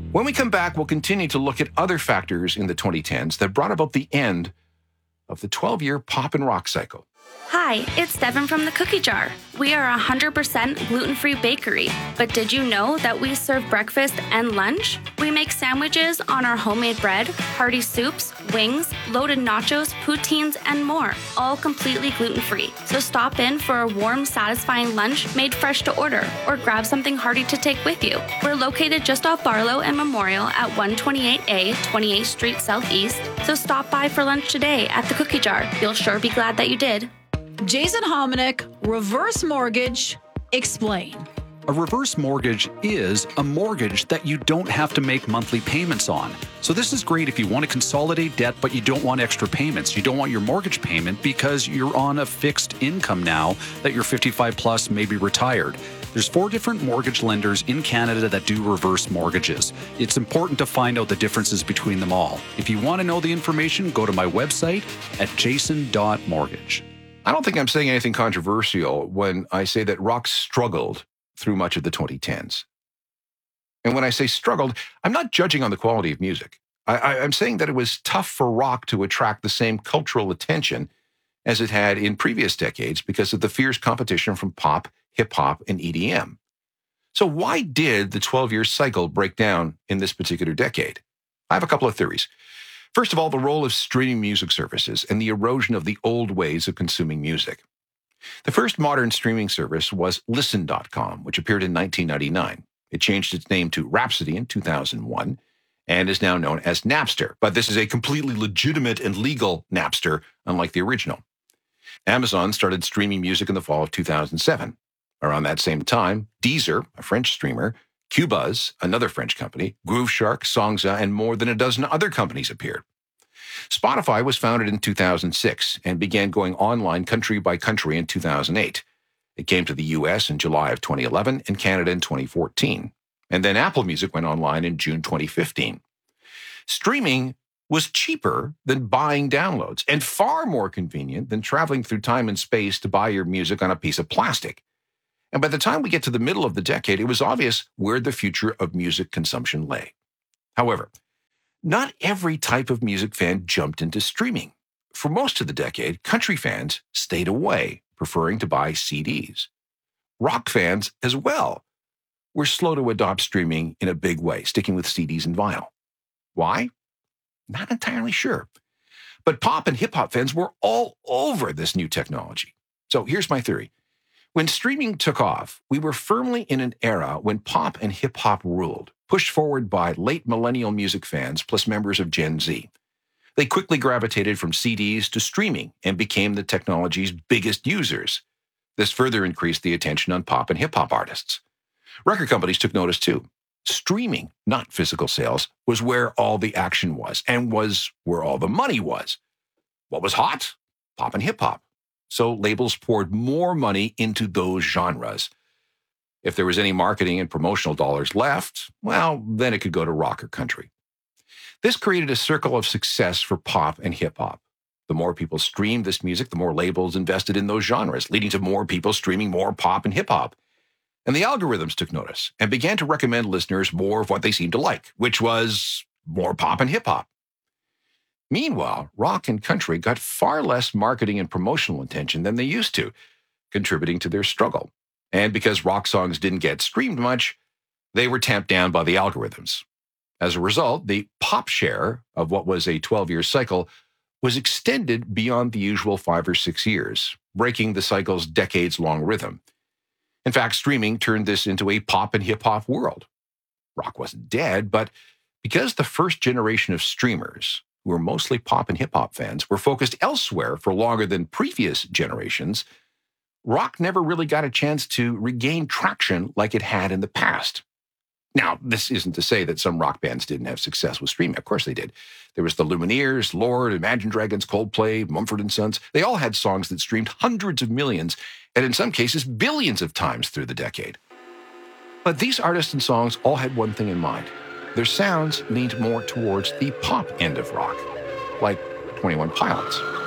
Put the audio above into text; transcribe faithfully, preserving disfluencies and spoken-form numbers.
When we come back, we'll continue to look at other factors in the twenty tens that brought about the end of the twelve-year pop and rock cycle. Hi, it's Devin from the Cookie Jar. We are a one hundred percent gluten-free bakery, but did you know that we serve breakfast and lunch? We make sandwiches on our homemade bread, hearty soups, wings, loaded nachos, poutines, and more, all completely gluten-free. So stop in for a warm, satisfying lunch made fresh to order, or grab something hearty to take with you. We're located just off Barlow and Memorial at one twenty-eight A, twenty-eighth Street Southeast, so stop by for lunch today at the Cookie Jar. You'll sure be glad that you did. Jason Hominick, reverse mortgage, explain. A reverse mortgage is a mortgage that you don't have to make monthly payments on. So this is great if you want to consolidate debt, but you don't want extra payments. You don't want your mortgage payment because you're on a fixed income now that you're fifty-five plus, maybe retired. There's four different mortgage lenders in Canada that do reverse mortgages. It's important to find out the differences between them all. If you want to know the information, go to my website at jason dot mortgage. I don't think I'm saying anything controversial when I say that rock struggled through much of the twenty tens. And when I say struggled, I'm not judging on the quality of music. I, I, I'm saying that it was tough for rock to attract the same cultural attention as it had in previous decades because of the fierce competition from pop, hip-hop, and E D M. So why did the twelve-year cycle break down in this particular decade? I have a couple of theories. First of all, the role of streaming music services and the erosion of the old ways of consuming music. The first modern streaming service was listen dot com, which appeared in nineteen ninety-nine. It changed its name to Rhapsody in two thousand one and is now known as Napster. But this is a completely legitimate and legal Napster, unlike the original. Amazon started streaming music in the fall of two thousand seven. Around that same time, Deezer, a French streamer, Qbuzz, another French company, Grooveshark, Songza, and more than a dozen other companies appeared. Spotify was founded in two thousand six and began going online country by country in two thousand eight. It came to the U S in July of twenty eleven and Canada in twenty fourteen. And then Apple Music went online in June twenty fifteen. Streaming was cheaper than buying downloads and far more convenient than traveling through time and space to buy your music on a piece of plastic. And by the time we get to the middle of the decade, it was obvious where the future of music consumption lay. However, not every type of music fan jumped into streaming. For most of the decade, country fans stayed away, preferring to buy C Ds. Rock fans, as well, were slow to adopt streaming in a big way, sticking with C Ds and vinyl. Why? Not entirely sure. But pop and hip-hop fans were all over this new technology. So here's my theory. When streaming took off, we were firmly in an era when pop and hip-hop ruled, pushed forward by late millennial music fans plus members of Gen Z. They quickly gravitated from C Ds to streaming and became the technology's biggest users. This further increased the attention on pop and hip-hop artists. Record companies took notice too. Streaming, not physical sales, was where all the action was and was where all the money was. What was hot? Pop and hip-hop. So labels poured more money into those genres. If there was any marketing and promotional dollars left, well, then it could go to rock or country. This created a circle of success for pop and hip-hop. The more people streamed this music, the more labels invested in those genres, leading to more people streaming more pop and hip-hop. And the algorithms took notice and began to recommend listeners more of what they seemed to like, which was more pop and hip-hop. Meanwhile, rock and country got far less marketing and promotional attention than they used to, contributing to their struggle. And because rock songs didn't get streamed much, they were tamped down by the algorithms. As a result, the pop share of what was a twelve-year cycle was extended beyond the usual five or six years, breaking the cycle's decades-long rhythm. In fact, streaming turned this into a pop and hip-hop world. Rock wasn't dead, but because the first generation of streamers, who were mostly pop and hip-hop fans, were focused elsewhere for longer than previous generations, rock never really got a chance to regain traction like it had in the past. Now, this isn't to say that some rock bands didn't have success with streaming. Of course they did. There was the Lumineers, Lorde, Imagine Dragons, Coldplay, Mumford and Sons. They all had songs that streamed hundreds of millions, and in some cases, billions of times through the decade. But these artists and songs all had one thing in mind. Their sounds leaned more towards the pop end of rock, like twenty-one Pilots.